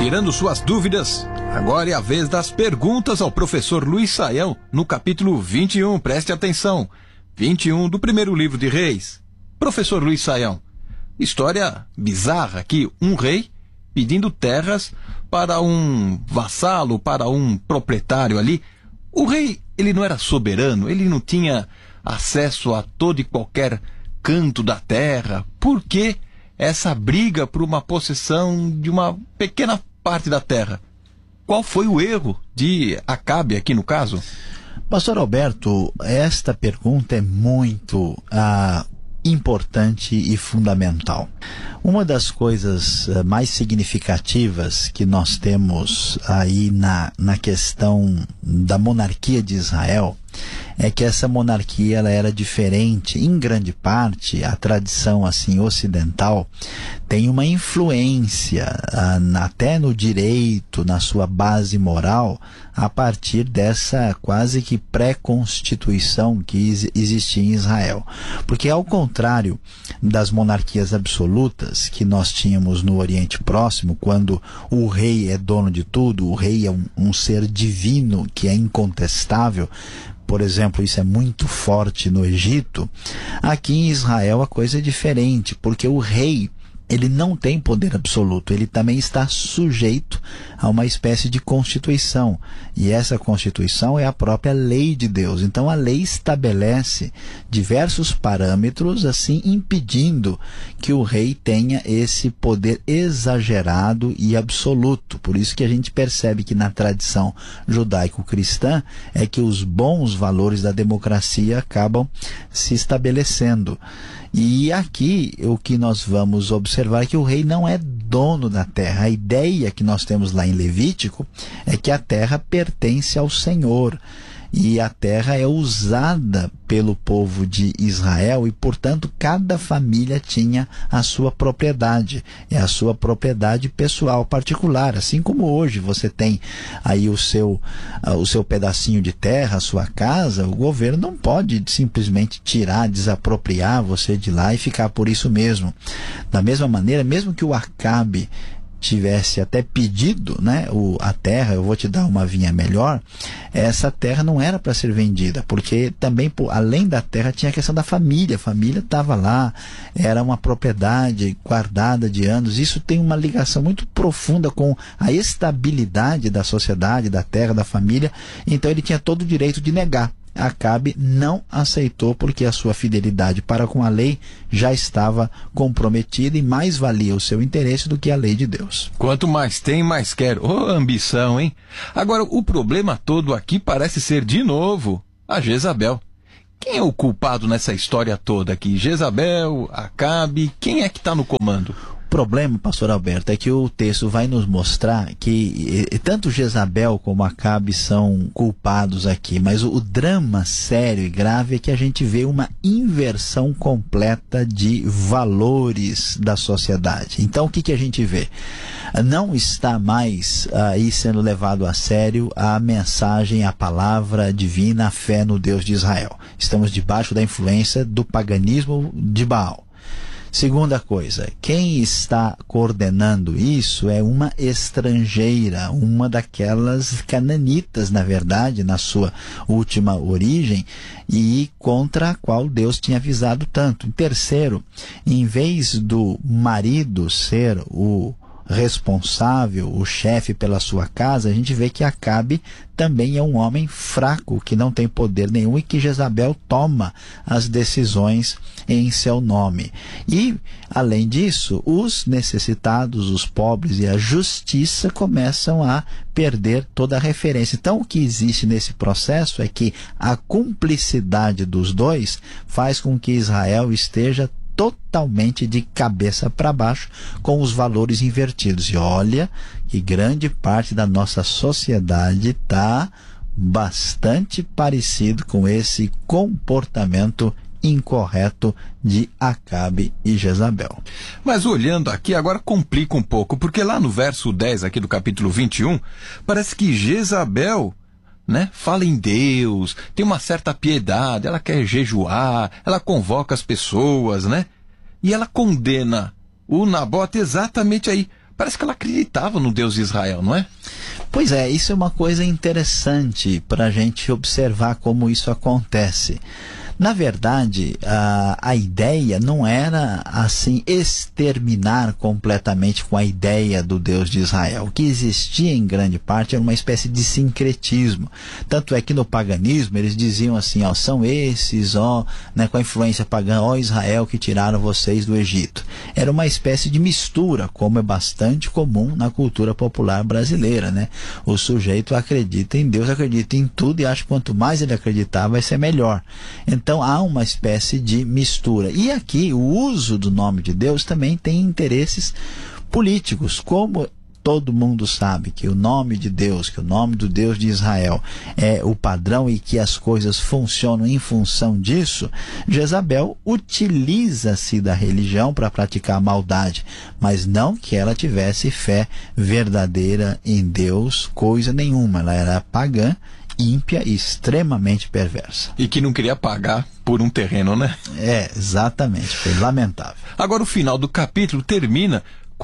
tirando suas dúvidas. Agora é a vez das perguntas ao professor Luiz Saião, no capítulo 21, preste atenção, 21 do primeiro livro de Reis. Professor Luiz Saião, história bizarra aqui, um rei pedindo terras para um vassalo, para um proprietário ali. O rei, ele não era soberano, ele não tinha acesso a todo e qualquer canto da terra. Por que essa briga por uma possessão de uma pequena parte da terra? Qual foi o erro de Acabe aqui no caso? Pastor Alberto, esta pergunta é muito importante e fundamental. Uma das coisas mais significativas que nós temos aí na questão da monarquia de Israel é que essa monarquia ela era diferente. Em grande parte, a tradição assim ocidental tem uma influência até no direito, na sua base moral, a partir dessa quase que pré-constituição que existia em Israel. Porque ao contrário das monarquias absolutas que nós tínhamos no Oriente Próximo, quando o rei é dono de tudo, o rei é um ser divino que é incontestável. Por exemplo, isso é muito forte no Egito. Aqui em Israel a coisa é diferente, porque o rei, ele não tem poder absoluto, ele também está sujeito a uma espécie de constituição. E essa constituição é a própria lei de Deus. Então a lei estabelece diversos parâmetros, assim, impedindo que o rei tenha esse poder exagerado e absoluto. Por isso que a gente percebe que na tradição judaico-cristã é que os bons valores da democracia acabam se estabelecendo. E aqui o que nós vamos observar é que o rei não é dono da terra. A ideia que nós temos lá em Levítico é que a terra pertence ao Senhor. E a terra é usada pelo povo de Israel e, portanto, cada família tinha a sua propriedade. É a sua propriedade pessoal, particular. Assim como hoje você tem aí o seu pedacinho de terra, a sua casa, o governo não pode simplesmente tirar, desapropriar você de lá e ficar por isso mesmo. Da mesma maneira, mesmo que o Acabe tivesse até pedido, né, a terra, eu vou te dar uma vinha melhor, essa terra não era para ser vendida, porque também, além da terra, tinha a questão da família. A família estava lá, era uma propriedade guardada de anos. Isso tem uma ligação muito profunda com a estabilidade da sociedade, da terra, da família. Então ele tinha todo o direito de negar. Acabe não aceitou porque a sua fidelidade para com a lei já estava comprometida e mais valia o seu interesse do que a lei de Deus. Quanto mais tem, mais quer. Ô, ambição, hein? Agora, o problema todo aqui parece ser, de novo, a Jezabel. Quem é o culpado nessa história toda aqui? Jezabel, Acabe, quem é que está no comando? O problema, pastor Alberto, é que o texto vai nos mostrar que tanto Jezabel como Acabe são culpados aqui, mas o drama sério e grave é que a gente vê uma inversão completa de valores da sociedade. Então o que a gente vê? Não está mais aí sendo levado a sério a mensagem, a palavra divina, a fé no Deus de Israel. Estamos debaixo da influência do paganismo de Baal. Segunda coisa, quem está coordenando isso é uma estrangeira, uma daquelas cananitas, na verdade, na sua última origem, e contra a qual Deus tinha avisado tanto. Em terceiro, em vez do marido ser o responsável, o chefe pela sua casa, a gente vê que Acabe também é um homem fraco, que não tem poder nenhum e que Jezabel toma as decisões em seu nome. E, além disso, os necessitados, os pobres e a justiça começam a perder toda a referência. Então, o que existe nesse processo é que a cumplicidade dos dois faz com que Israel esteja totalmente de cabeça para baixo, com os valores invertidos. E olha que grande parte da nossa sociedade está bastante parecido com esse comportamento incorreto de Acabe e Jezabel. Mas olhando aqui, agora complica um pouco, porque lá no verso 10 aqui do capítulo 21, parece que Jezabel, né, fala em Deus, tem uma certa piedade, ela quer jejuar, ela convoca as pessoas, né? E ela condena o Nabote exatamente aí, parece que ela acreditava no Deus de Israel, não é? Pois é, isso é uma coisa interessante para a gente observar como isso acontece. Na verdade, a ideia não era, assim, exterminar completamente com a ideia do Deus de Israel. O que existia, em grande parte, era uma espécie de sincretismo. Tanto é que no paganismo, eles diziam assim, ó, são esses, ó, né, com a influência pagã, ó Israel, que tiraram vocês do Egito. Era uma espécie de mistura, como é bastante comum na cultura popular brasileira, né? O sujeito acredita em Deus, acredita em tudo e acha que quanto mais ele acreditar, vai ser melhor. Então há uma espécie de mistura. E aqui o uso do nome de Deus também tem interesses políticos. Como todo mundo sabe que o nome de Deus, que o nome do Deus de Israel é o padrão e que as coisas funcionam em função disso, Jezabel utiliza-se da religião para praticar maldade, mas não que ela tivesse fé verdadeira em Deus, coisa nenhuma. Ela era pagã, ímpia e extremamente perversa. E que não queria pagar por um terreno, né? É, exatamente. Foi lamentável. Agora o final do capítulo termina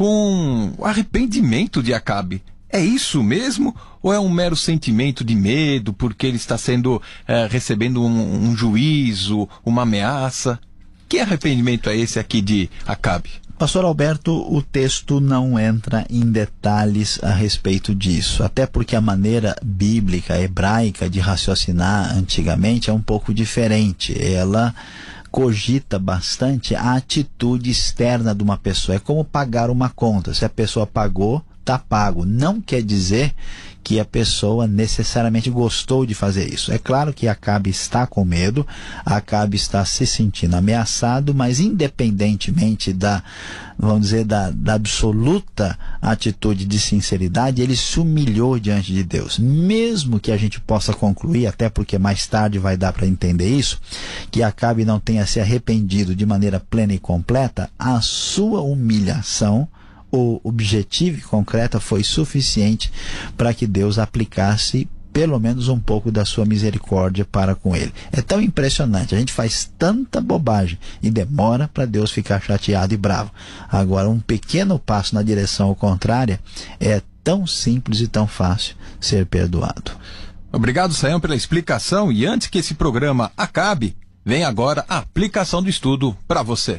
com o arrependimento de Acabe. É isso mesmo? Ou é um mero sentimento de medo porque ele está recebendo um juízo, uma ameaça? Que arrependimento é esse aqui de Acabe? Pastor Alberto, o texto não entra em detalhes a respeito disso, até porque a maneira bíblica, hebraica de raciocinar antigamente é um pouco diferente. Ela cogita bastante a atitude externa de uma pessoa. É como pagar uma conta. Se a pessoa pagou, está pago. Não quer dizer que a pessoa necessariamente gostou de fazer isso. É claro que Acabe está com medo, Acabe está se sentindo ameaçado, mas independentemente vamos dizer, da absoluta atitude de sinceridade, ele se humilhou diante de Deus. Mesmo que a gente possa concluir, até porque mais tarde vai dar para entender isso, que Acabe não tenha se arrependido de maneira plena e completa, a sua humilhação, o objetivo e concreta, foi suficiente para que Deus aplicasse pelo menos um pouco da sua misericórdia para com ele. É tão impressionante, a gente faz tanta bobagem e demora para Deus ficar chateado e bravo. Agora, um pequeno passo na direção contrária é tão simples e tão fácil ser perdoado. Obrigado, Sayão, pela explicação, e antes que esse programa acabe, vem agora a aplicação do estudo para você.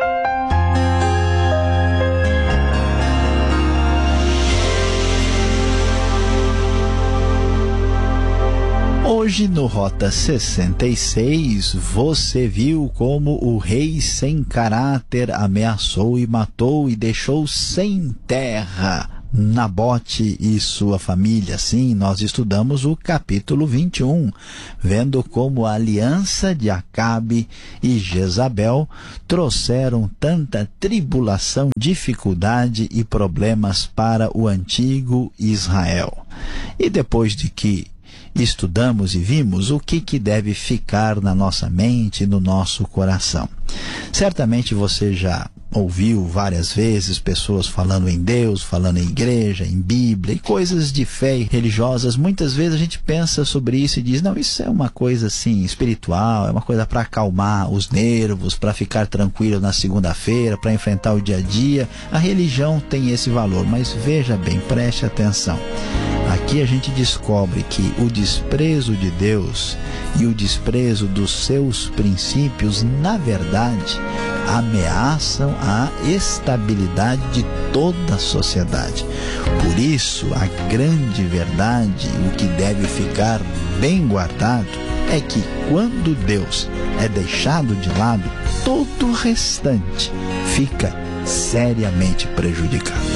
Hoje no Rota 66, você viu como o rei sem caráter ameaçou e matou e deixou sem terra Nabote e sua família. Sim, nós estudamos o capítulo 21, vendo como a aliança de Acabe e Jezabel trouxeram tanta tribulação, dificuldade e problemas para o antigo Israel. E depois de que estudamos e vimos o que deve ficar na nossa mente e no nosso coração. Certamente você já ouviu várias vezes pessoas falando em Deus, falando em igreja, em Bíblia e coisas de fé religiosas. Muitas vezes a gente pensa sobre isso e diz, não, isso é uma coisa assim espiritual, é uma coisa para acalmar os nervos, para ficar tranquilo na segunda-feira, para enfrentar o dia a dia. A religião tem esse valor, mas veja bem, preste atenção. Aqui a gente descobre que o desprezo de Deus e o desprezo dos seus princípios, na verdade, ameaçam a estabilidade de toda a sociedade. Por isso, a grande verdade, o que deve ficar bem guardado, é que quando Deus é deixado de lado, todo o restante fica seriamente prejudicado.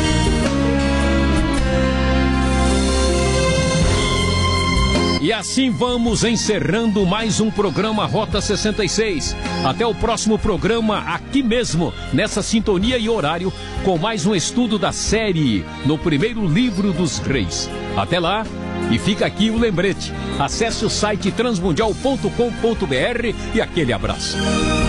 E assim vamos encerrando mais um programa Rota 66. Até o próximo programa aqui mesmo, nessa sintonia e horário, com mais um estudo da série No Primeiro Livro dos Reis. Até lá, e fica aqui o lembrete. Acesse o site transmundial.com.br e aquele abraço.